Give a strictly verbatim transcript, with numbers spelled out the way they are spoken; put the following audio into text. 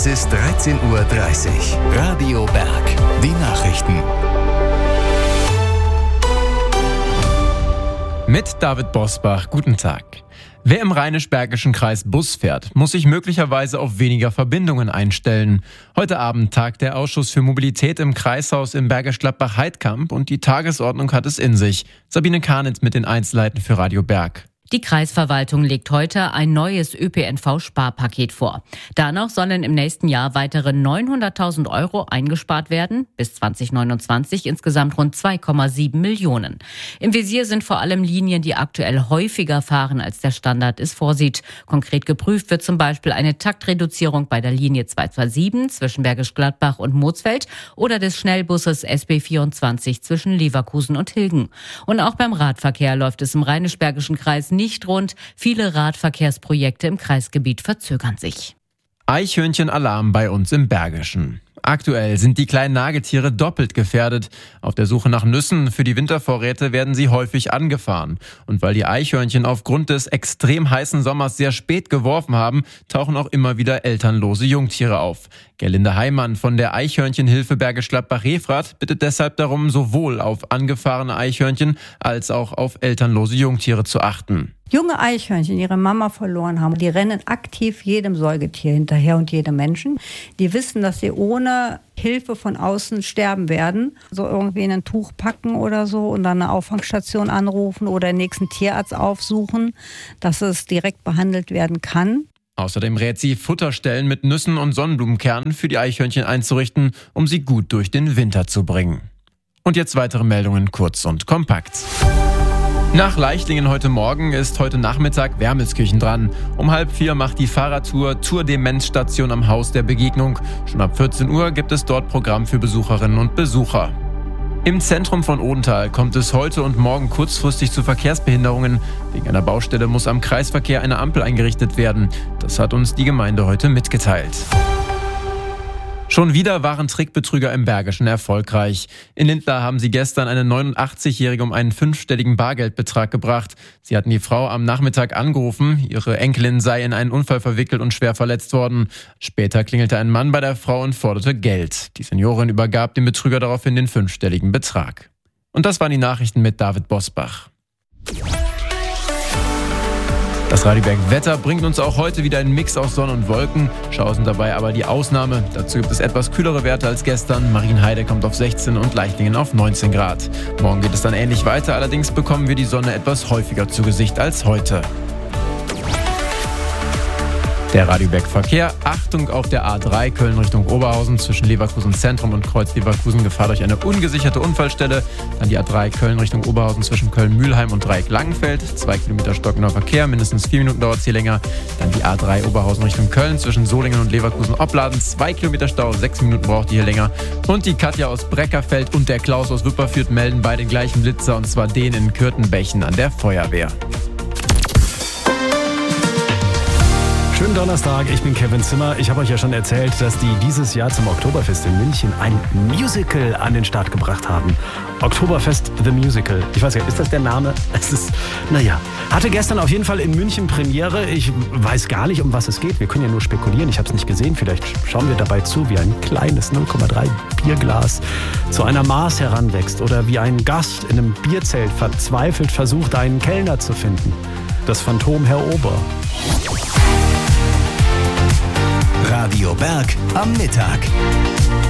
Es ist dreizehn Uhr dreißig. Radio Berg. Die Nachrichten. Mit David Bosbach, guten Tag. Wer im Rheinisch-Bergischen Kreis Bus fährt, muss sich möglicherweise auf weniger Verbindungen einstellen. Heute Abend tagt der Ausschuss für Mobilität im Kreishaus im Bergisch Gladbach-Heidkamp und die Tagesordnung hat es in sich. Sabine Karnitz mit den Einzelheiten für Radio Berg. Die Kreisverwaltung legt heute ein neues Ö P N V-Sparpaket vor. Danach sollen im nächsten Jahr weitere neunhunderttausend Euro eingespart werden, bis zwanzig neunundzwanzig insgesamt rund zwei Komma sieben Millionen. Im Visier sind vor allem Linien, die aktuell häufiger fahren, als der Standard es vorsieht. Konkret geprüft wird zum Beispiel eine Taktreduzierung bei der Linie zweihundertsiebenundzwanzig zwischen Bergisch Gladbach und Moosfeld oder des Schnellbusses S B vierundzwanzig zwischen Leverkusen und Hilgen. Und auch beim Radverkehr läuft es im Rheinisch-Bergischen Kreis nicht nicht rund. Viele Radverkehrsprojekte im Kreisgebiet verzögern sich. Eichhörnchen-Alarm bei uns im Bergischen. Aktuell sind die kleinen Nagetiere doppelt gefährdet. Auf der Suche nach Nüssen für die Wintervorräte werden sie häufig angefahren. Und weil die Eichhörnchen aufgrund des extrem heißen Sommers sehr spät geworfen haben, tauchen auch immer wieder elternlose Jungtiere auf. Gerlinde Heimann von der Eichhörnchenhilfe Bergisch Gladbach-Refrath bittet deshalb darum, sowohl auf angefahrene Eichhörnchen als auch auf elternlose Jungtiere zu achten. Junge Eichhörnchen, die ihre Mama verloren haben, die rennen aktiv jedem Säugetier hinterher und jedem Menschen. Die wissen, dass sie ohne Hilfe von außen sterben werden. So irgendwie in ein Tuch packen oder so und dann eine Auffangstation anrufen oder den nächsten Tierarzt aufsuchen, dass es direkt behandelt werden kann. Außerdem rät sie, Futterstellen mit Nüssen und Sonnenblumenkernen für die Eichhörnchen einzurichten, um sie gut durch den Winter zu bringen. Und jetzt weitere Meldungen kurz und kompakt. Nach Leichlingen heute Morgen ist heute Nachmittag Wermelskirchen dran. Um halb vier macht die Fahrradtour Tour Demenzstation am Haus der Begegnung. Schon ab vierzehn Uhr gibt es dort Programm für Besucherinnen und Besucher. Im Zentrum von Odenthal kommt es heute und morgen kurzfristig zu Verkehrsbehinderungen. Wegen einer Baustelle muss am Kreisverkehr eine Ampel eingerichtet werden. Das hat uns die Gemeinde heute mitgeteilt. Schon wieder waren Trickbetrüger im Bergischen erfolgreich. In Lindlar haben sie gestern eine neunundachtzigjährige um einen fünfstelligen Bargeldbetrag gebracht. Sie hatten die Frau am Nachmittag angerufen. Ihre Enkelin sei in einen Unfall verwickelt und schwer verletzt worden. Später klingelte ein Mann bei der Frau und forderte Geld. Die Seniorin übergab dem Betrüger daraufhin den fünfstelligen Betrag. Und das waren die Nachrichten mit David Bosbach. Das Radio Berg Wetter bringt uns auch heute wieder einen Mix aus Sonne und Wolken. Schau sind dabei aber die Ausnahme. Dazu gibt es etwas kühlere Werte als gestern. Marienheide kommt auf sechzehn und Leichlingen auf neunzehn Grad. Morgen geht es dann ähnlich weiter, allerdings bekommen wir die Sonne etwas häufiger zu Gesicht als heute. Der Radio Berg Verkehr. Achtung auf der A drei Köln Richtung Oberhausen zwischen Leverkusen Zentrum und Kreuz Leverkusen. Gefahr durch eine ungesicherte Unfallstelle. Dann die A drei Köln Richtung Oberhausen zwischen Köln-Mühlheim und Dreieck Langenfeld. Zwei Kilometer stockender Verkehr, mindestens vier Minuten dauert es hier länger. Dann die A drei Oberhausen Richtung Köln zwischen Solingen und Leverkusen-Opladen. Zwei Kilometer Stau, sechs Minuten braucht die hier länger. Und die Katja aus Breckerfeld und der Klaus aus Wipperfürth melden bei den gleichen Blitzer, und zwar den in Kürtenbächen an der Feuerwehr. Schönen Donnerstag, ich bin Kevin Zimmer. Ich habe euch ja schon erzählt, dass die dieses Jahr zum Oktoberfest in München ein Musical an den Start gebracht haben. Oktoberfest The Musical. Ich weiß ja, ist das der Name? Es ist, naja. Hatte gestern auf jeden Fall in München Premiere. Ich weiß gar nicht, um was es geht. Wir können ja nur spekulieren. Ich habe es nicht gesehen. Vielleicht schauen wir dabei zu, wie ein kleines null Komma drei Bierglas zu einer Maß heranwächst. Oder wie ein Gast in einem Bierzelt verzweifelt versucht, einen Kellner zu finden. Das Phantom Herr Ober. Radio Berg am Mittag.